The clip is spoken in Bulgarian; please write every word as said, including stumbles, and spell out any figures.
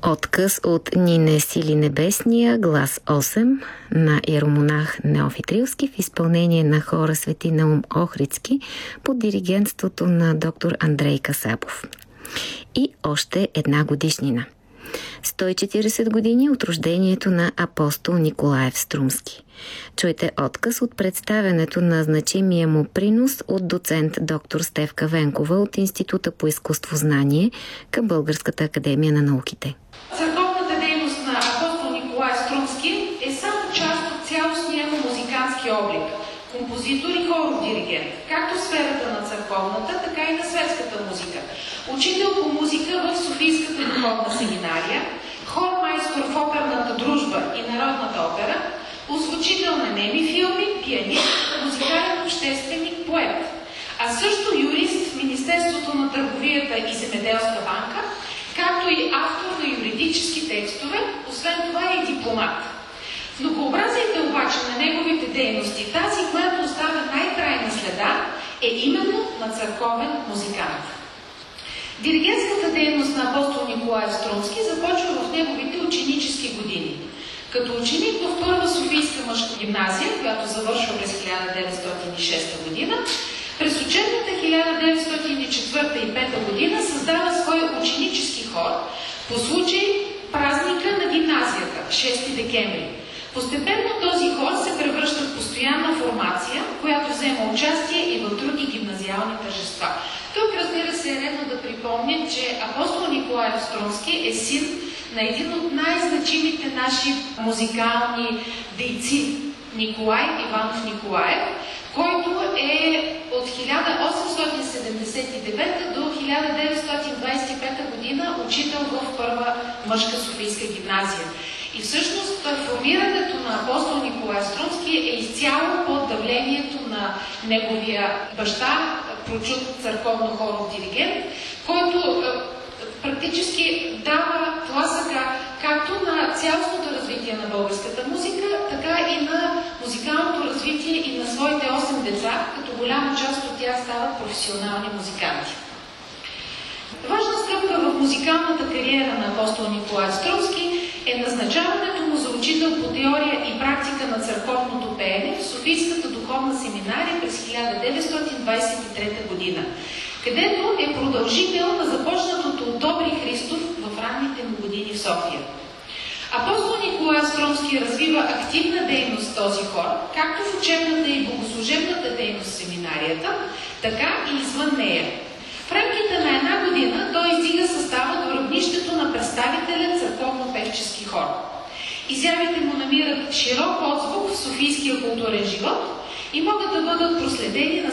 Откъс от Нине Сили Небесния, глас осем на иеромонах Неофит Рилски в изпълнение на хора Свети Наум Охридски под диригентството на доктор Андрей Касабов. И още една годишнина. сто и четиридесет години от рождението на апостол Николаев Струмски. Чуйте отказ от представянето на значимия му принос от доцент доктор Стефка Венкова от Института по изкуствознание към Българската академия на науките. Църковната дейност на апостол Николай Струмски е само част от цялостния му музикантски облик. Композитор и хоров диригент, както в сферата на църковната, така и на светската музика. Учител по музика в Софийската духовна семинария, хормайстор в оперната дружба и народната опера, озвучител на неми филми, пианист, музикален общественик, поет, а също юрист в Министерството на търговията и земеделска банка, както и автор на юридически текстове, освен това и дипломат. В многообразието обаче на неговите дейности, тази, която оставя най-трайна следа, е именно на църковен музикант. Диригентската дейност на апостол Николай Струмски започва в неговите ученически години. Като ученик в Първа Софийска мъжка гимназия, която завършва през хиляда деветстотин и шеста година, през учебната хиляда деветстотин и четвърта и пета година създава свой ученически хор по случай празника на гимназията, шести декември. Постепенно този хор се превръща в постоянна формация, която взема участие и в други гимназиални тържества. Тук, разбира се, е редно да припомня, че апостол Николай Струмски е син на един от най-значимите наши музикални дейци, Николай Иванов Николаев, който е от хиляда осемстотин седемдесет и девета до хиляда деветстотин двадесет и пета година учител в Първа мъжка Софийска гимназия. И всъщност формирането на апостол Николай Струмски е изцяло под давлението на неговия баща, прочут църковно-хоров диригент, който практически дава тласъка както на цялостното развитие на българската музика, така и на музикалното развитие и на своите осем деца, като голяма част от тях стават професионални музиканти. Важна стъпка в музикалната кариера на апостол Николай Струмски е назначаването му за учител по теория и практика на църковното пеене в Софийската духовна семинария през хиляда деветстотин двадесет и трета година, където е продължител на започнатото от Добри Христов в ранните му години в София. Апостол Николай Струмски развива активна дейност в този хор, както в учебната и богослужебната дейност в семинарията, така и извън нея. В рамките на една година той издига състава до равнището на представителен църковно-певчески хор. Изявите му намират широк отзвук в софийския културен живот и могат да бъдат проследени на